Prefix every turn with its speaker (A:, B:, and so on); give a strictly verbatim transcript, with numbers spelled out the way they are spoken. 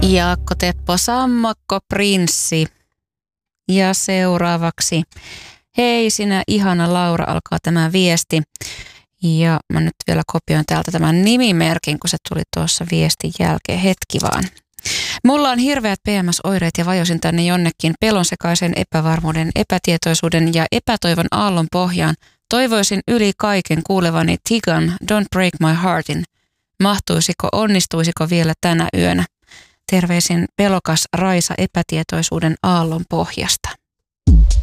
A: Jaakko Teppo Sammakko Prinssi. Ja seuraavaksi, hei sinä ihana Laura, alkaa tämä viesti. Ja mä nyt vielä kopioin täältä tämän nimimerkin, kun se tuli tuossa viestin jälkeen. Hetki vaan. Mulla on hirveät P M S-oireet ja vajosin tänne jonnekin pelonsekaisen epävarmuuden, epätietoisuuden ja epätoivon aallon pohjaan. Toivoisin yli kaiken kuulevani Tigan Don't Break My Heartin. Mahtuisiko, onnistuisiko vielä tänä yönä? Terveisin pelokas Raisa epätietoisuuden aallon pohjasta.